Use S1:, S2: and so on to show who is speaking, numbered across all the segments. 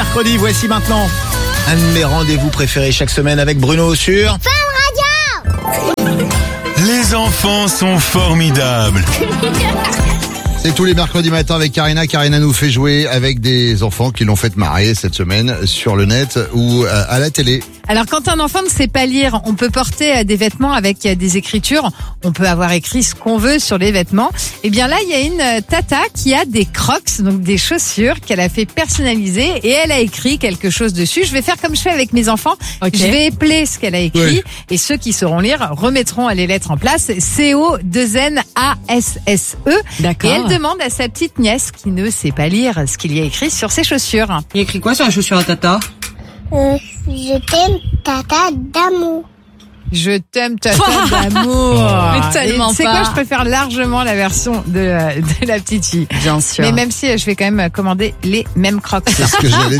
S1: mercredi, voici maintenant un de mes rendez-vous préférés chaque semaine avec Bruno sur
S2: Fun Radio.
S3: Les enfants sont formidables.
S4: C'est tous les mercredis matins avec Karina. Karina nous fait jouer avec des enfants qui l'ont fait marrer cette semaine sur le net ou à la télé.
S5: Alors quand un enfant ne sait pas lire, on peut porter des vêtements avec des écritures. On peut avoir écrit ce qu'on veut sur les vêtements. Et bien là, il y a une tata qui a des Crocs, donc des chaussures qu'elle a fait personnaliser et elle a écrit quelque chose dessus. Je vais faire comme je fais avec mes enfants. Okay. Je vais épeler ce qu'elle a écrit
S4: Oui.
S5: et ceux qui sauront lire remettront les lettres en place. C-O-2-N-A-S-S-E.
S6: D'accord.
S5: Et elle demande à sa petite nièce qui ne sait pas lire ce qu'il y a écrit sur ses chaussures.
S6: Il écrit quoi sur la chaussure à tata?
S2: Je t'aime, tata d'amour.
S5: Je t'aime, tata d'amour.
S6: Mais tellement
S5: Et tu sais
S6: pas.
S5: quoi, je préfère largement la version de la petite fille.
S6: Bien sûr.
S5: Mais même si je vais quand même commander les mêmes Crocs.
S4: C'est ce que j'allais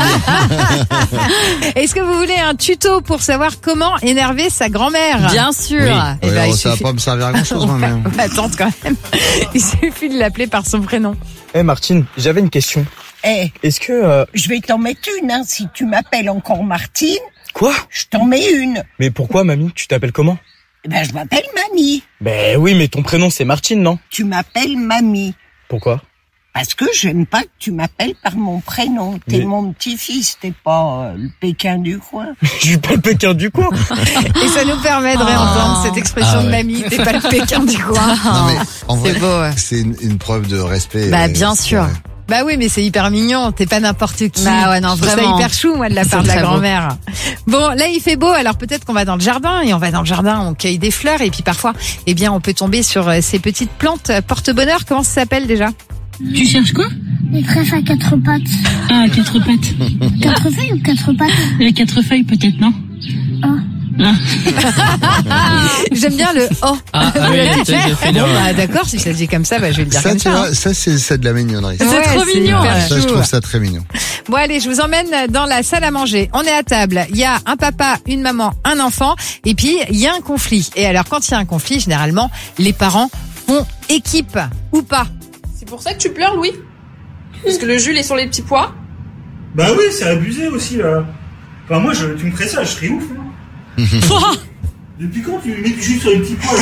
S4: dire.
S5: Est-ce que vous voulez un tuto pour savoir comment énerver sa grand-mère?
S6: Bien sûr.
S5: Eh
S4: Ouais,
S5: ben, il
S4: ça va
S5: suffit-
S4: pas me servir à grand chose, moi, mais...
S5: On va attendre quand même. Il suffit de l'appeler par son prénom.
S7: Martine, j'avais une question. Est-ce que...
S8: Je vais t'en mettre une, hein. Si tu m'appelles encore Martine,
S7: Quoi?
S8: je t'en mets une.
S7: Mais pourquoi, mamie? Tu t'appelles comment?
S8: Ben, je m'appelle Mamie.
S7: Ben oui, mais ton prénom c'est Martine, non?
S8: Tu m'appelles Mamie.
S7: Pourquoi?
S8: Parce que j'aime pas que tu m'appelles par mon prénom. T'es
S7: Mais-
S8: mon petit-fils, t'es pas le Pékin du coin.
S7: Je suis pas le Pékin du coin.
S5: Et ça nous permet de réentendre cette expression
S4: Ah
S5: de
S4: ouais.
S5: mamie. T'es pas le Pékin du coin.
S4: Non, mais en vrai,
S6: C'est beau, ouais.
S4: c'est une preuve de respect.
S6: Bah, bien sûr.
S5: Bah oui, mais c'est hyper mignon. T'es pas n'importe qui.
S6: Bah ouais, non,
S5: Je trouve
S6: vraiment.
S5: ça hyper chou, moi, de la
S6: C'est
S5: part de la
S6: très beau.
S5: grand-mère. Bon, là, il fait beau. Alors peut-être qu'on va dans le jardin. Et on va dans le jardin, on cueille des fleurs. Et puis parfois, eh bien, on peut tomber sur ces petites plantes porte-bonheur. Comment ça s'appelle déjà?
S9: Tu cherches quoi?
S2: Les trèfles à quatre pattes.
S9: Ah, 4 pattes.
S2: Quatre feuilles ou quatre pattes?
S9: 4 feuilles peut-être, non?
S5: J'aime bien le oh.
S10: Ah oui, j'ai fait
S5: Bon,
S10: l'erreur.
S5: bah d'accord, si ça se dit comme ça, bah je vais le dire
S4: Ça,
S5: comme
S4: tu
S5: ça.
S4: vois, ça, c'est de la mignonnerie.
S5: Ouais,
S6: C'est trop mignon.
S5: hyper
S4: Ça, je
S5: chou.
S4: trouve ça très mignon.
S5: Bon allez, je vous emmène dans la salle à manger. On est à table. Il y a un papa, une maman, un enfant. Et puis, il y a un conflit. Et alors, quand il y a un conflit, généralement, les parents font équipe. Ou pas.
S11: C'est pour ça que tu pleures, Louis? Parce que le Jules est sur les petits pois?
S12: Bah oui, c'est abusé aussi là. Enfin moi, tu me ferais ça, je serais ouf. Hein. Depuis quand tu mets du jus sur les petits pois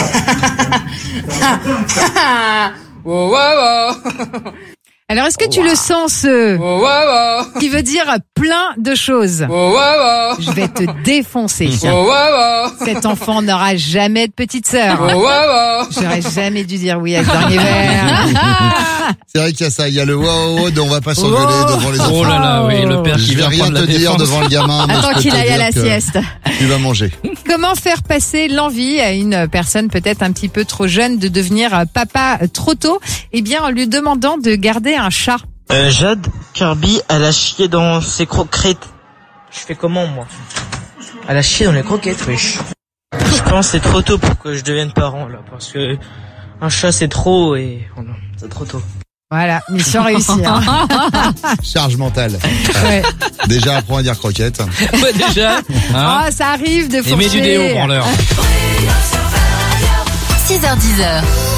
S12: là?
S11: Wow, wow, wow.
S5: Alors, est-ce que tu le sens, ce
S11: Wow, wow, wow.
S5: qui veut dire plein de choses?
S11: Wow, wow, wow.
S5: Je vais te défoncer.
S11: Wow, wow, wow.
S5: Cet enfant n'aura jamais de petite sœur.
S11: Wow, wow, wow.
S5: J'aurais jamais dû dire oui à ce dernier verre.
S4: C'est vrai qu'il y a ça. Il y a le wow, dont on va pas s'engueuler
S5: Wow.
S4: devant les enfants.
S10: Oh là là, oui, le père qui
S4: Je vais
S10: vient
S4: rien
S10: prendre
S4: te
S10: la
S4: dire
S10: défense.
S4: devant le gamin. mais je
S6: Attends
S4: peux
S6: qu'il
S4: te
S6: aille à
S4: dire
S6: la
S4: que
S6: sieste.
S4: Tu vas manger.
S5: Comment faire passer l'envie à une personne peut-être un petit peu trop jeune de devenir papa trop tôt? Eh bien, en lui demandant de garder un chat.
S13: Jade, Kirby, elle a chié dans ses croquettes. Je fais comment, moi? Elle a chié dans les croquettes, wesh. Je pense que c'est trop tôt pour que je devienne parent, là, parce que un chat c'est trop et voilà, c'est trop tôt.
S5: Voilà, mission réussie. Hein.
S4: Charge mentale.
S5: Ouais.
S4: Déjà, apprends à dire croquette.
S10: Ouais, déjà. Hein
S5: Oh, ça arrive de
S10: et mets du
S5: fourcher.
S10: déo, branleur.
S6: 6h10.